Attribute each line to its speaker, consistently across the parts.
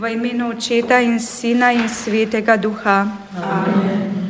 Speaker 1: V imenu Očeta in Sina in Svetega Duha.
Speaker 2: Amen.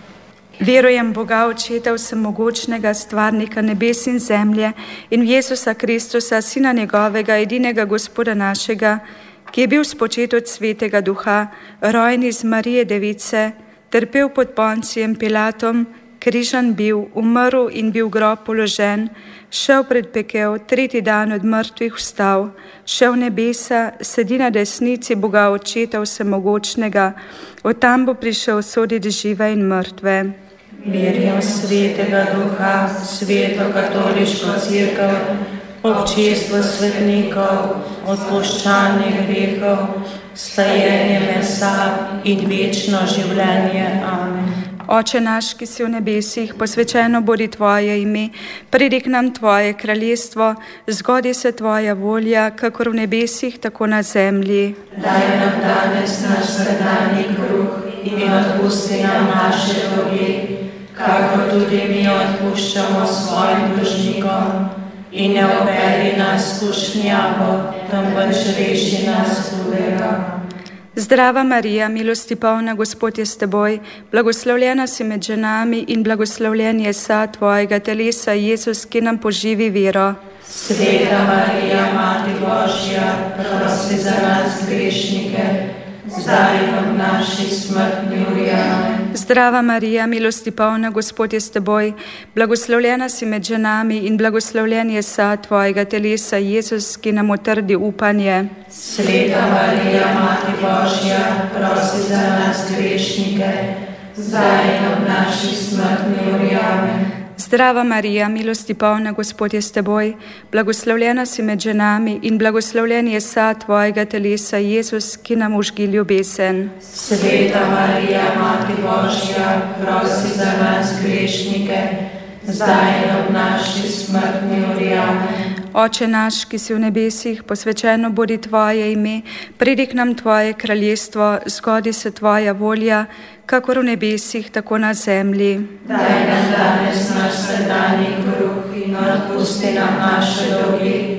Speaker 1: Verujem Boga, Očeta vsemogočnega, stvarnika nebes in zemlje, in v Jezusa Kristusa, Sina njegovega, edinega Gospoda našega, ki je bil spočet od Svetega Duha, rojen iz Marije Device, trpel pod Poncijem Pilatom, križan bil, umrl in bil v grob položen, šel pred pekel, tretji dan od mrtvih vstal, šel v nebesa, sedi na desnici Boga Očeta vsemogočnega, od tam bo prišel soditi žive in mrtve.
Speaker 2: Verjam Svetega Duha, Sveto katoliško cerkev, občestvo svetnikov, odpuščanje grehov, stajenje mesa in večno življenje. Amen.
Speaker 1: Oče naš, ki si v nebesih, posvečeno bodi tvoje ime, pridi k nam tvoje kraljestvo, zgodi se tvoja volja, kakor v nebesih, tako na zemlji.
Speaker 2: Daj nam danes naš vsakdanji kruh in odpusti nam naše dolge, kakor tudi mi odpuščamo svojim dolžnikom. In ne uvedi nas v skušnjavo, temveč reši nas hudega.
Speaker 1: Zdrava Marija, milosti polna, Gospod je s teboj, blagoslovljena si med ženami in blagoslovljen je sad tvojega telesa, Jezus, ki nam poživi vero.
Speaker 2: Sveta Marija, Mati Božja, prosi za nas grešnike, zdaj in ob naši smrtni uri. Amen.
Speaker 1: Zdrava Marija, milosti polna, Gospod je s teboj, blagoslovljena si med ženami in blagoslovljen je sad tvojega telesa, Jezus, ki nam utrdi upanje.
Speaker 2: Sveta Marija, Mati Božja, prosi za nas grešnike, zdaj in ob naši smrtni uri. Amen.
Speaker 1: Zdrava Marija, milosti polna, Gospod je s teboj, blagoslovljena si med ženami in blagoslovljen je sad tvojega telesa, Jezus, ki nam užgi ljubezen.
Speaker 2: Sveta Marija, Mati Božja, prosi za nas grešnike, zdaj in ob naši smrtni uri. Amen.
Speaker 1: Oče naš, ki si v nebesih, posvečeno bodi tvoje ime, pridi k nam tvoje kraljestvo, zgodi se tvoja volja, kakor v nebesih, tako na zemlji.
Speaker 2: Daj nam danes naš vsakdanji kruh in odpusti nam naše dolge,